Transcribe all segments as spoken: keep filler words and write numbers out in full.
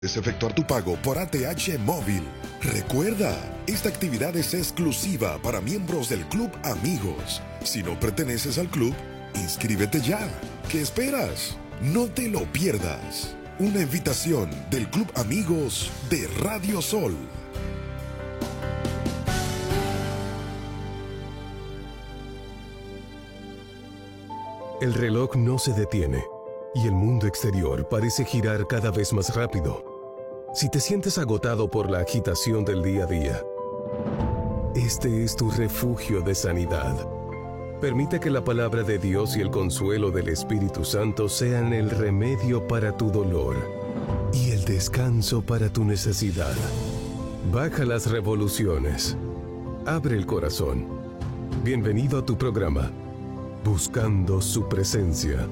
Es efectuar tu pago por A T H Móvil. Recuerda, esta actividad es exclusiva para miembros del Club Amigos. Si no perteneces al club, inscríbete ya. ¿Qué esperas? No te lo pierdas. Una invitación del Club Amigos de Radio Sol. El reloj no se detiene y el mundo exterior parece girar cada vez más rápido. Si te sientes agotado por la agitación del día a día, este es tu refugio de sanidad. Permite que la palabra de Dios y el consuelo del Espíritu Santo sean el remedio para tu dolor y el descanso para tu necesidad. Baja las revoluciones. Abre el corazón. Bienvenido a tu programa, Buscando su Presencia.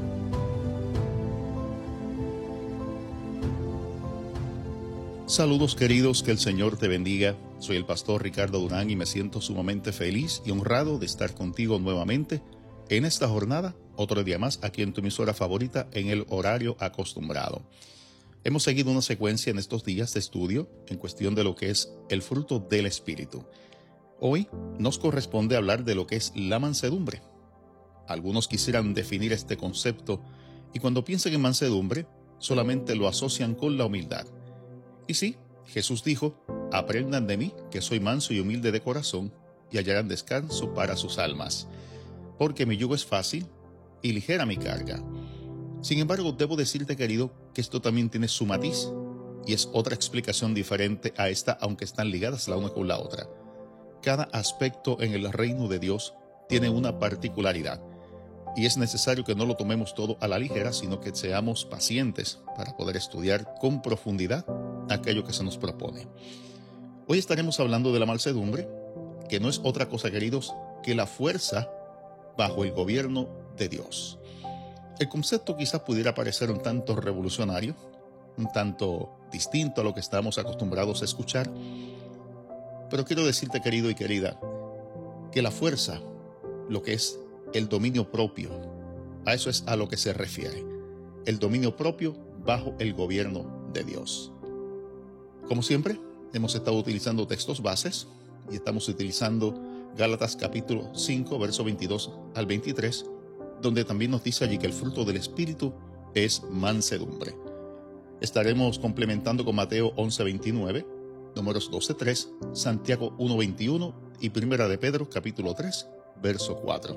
Saludos queridos, que el Señor te bendiga. Soy el pastor Ricardo Durán y me siento sumamente feliz y honrado de estar contigo nuevamente en esta jornada, otro día más aquí en tu emisora favorita en el horario acostumbrado. Hemos seguido una secuencia en estos días de estudio en cuestión de lo que es el fruto del Espíritu. Hoy nos corresponde hablar de lo que es la mansedumbre. Algunos quisieran definir este concepto y cuando piensan en mansedumbre solamente lo asocian con la humildad. Y sí, Jesús dijo, aprendan de mí, que soy manso y humilde de corazón, y hallarán descanso para sus almas, porque mi yugo es fácil y ligera mi carga. Sin embargo, debo decirte, querido, que esto también tiene su matiz, y es otra explicación diferente a esta, aunque están ligadas la una con la otra. Cada aspecto en el reino de Dios tiene una particularidad, y es necesario que no lo tomemos todo a la ligera, sino que seamos pacientes para poder estudiar con profundidad aquello que se nos propone. Hoy estaremos hablando de la mansedumbre, que no es otra cosa, queridos, que la fuerza bajo el gobierno de Dios. El concepto quizás pudiera parecer un tanto revolucionario, un tanto distinto a lo que estamos acostumbrados a escuchar, pero quiero decirte, querido y querida, que la fuerza, lo que es el dominio propio, a eso es a lo que se refiere, el dominio propio bajo el gobierno de Dios. Como siempre, hemos estado utilizando textos bases y estamos utilizando Gálatas capítulo cinco, verso veintidós al veintitrés, donde también nos dice allí que el fruto del Espíritu es mansedumbre. Estaremos complementando con Mateo once, veintinueve, números doce, tres, Santiago uno, veintiuno y Primera de Pedro capítulo tres, verso cuatro.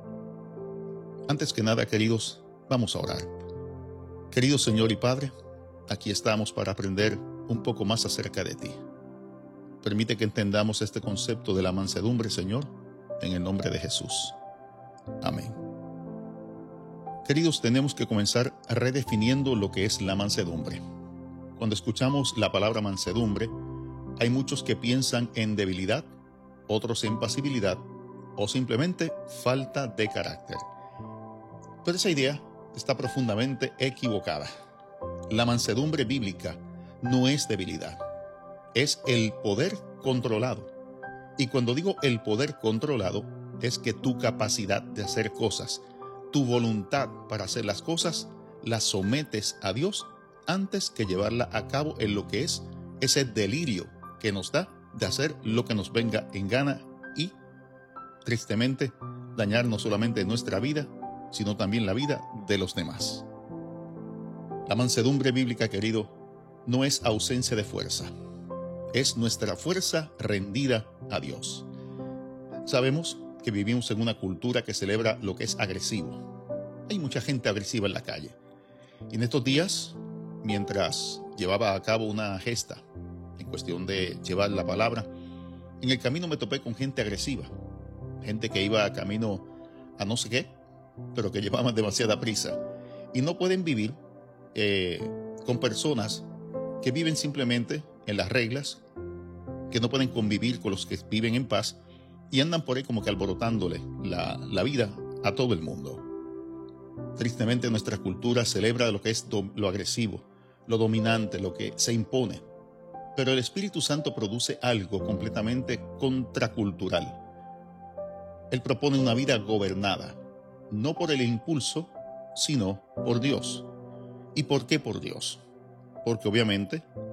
Antes que nada, queridos, vamos a orar. Querido Señor y Padre, aquí estamos para aprender un poco más acerca de ti. Permite que entendamos este concepto de la mansedumbre, Señor, en el nombre de Jesús. Amén. Queridos, tenemos que comenzar redefiniendo lo que es la mansedumbre. Cuando escuchamos la palabra mansedumbre, hay muchos que piensan en debilidad, otros en pasibilidad o simplemente falta de carácter. Pero esa idea está profundamente equivocada. La mansedumbre bíblica no es debilidad, es el poder controlado. Y cuando digo el poder controlado, es que tu capacidad de hacer cosas, tu voluntad para hacer las cosas, la sometes a Dios antes que llevarla a cabo en lo que es ese delirio que nos da de hacer lo que nos venga en gana y, tristemente, dañar no solamente nuestra vida, sino también la vida de los demás. La mansedumbre bíblica, querido, no es ausencia de fuerza, es nuestra fuerza rendida a Dios. Sabemos que vivimos en una cultura que celebra lo que es agresivo. Hay mucha gente agresiva en la calle. Y en estos días, mientras llevaba a cabo una gesta en cuestión de llevar la palabra, en el camino me topé con gente agresiva, gente que iba a camino a no sé qué, pero que llevaban demasiada prisa y no pueden vivir eh, con personas que viven simplemente en las reglas, que no pueden convivir con los que viven en paz y andan por ahí como que alborotándole la, la vida a todo el mundo. Tristemente, nuestra cultura celebra lo que es do, lo agresivo, lo dominante, lo que se impone. Pero el Espíritu Santo produce algo completamente contracultural. Él propone una vida gobernada, no por el impulso, sino por Dios. ¿Y por qué por Dios? porque obviamente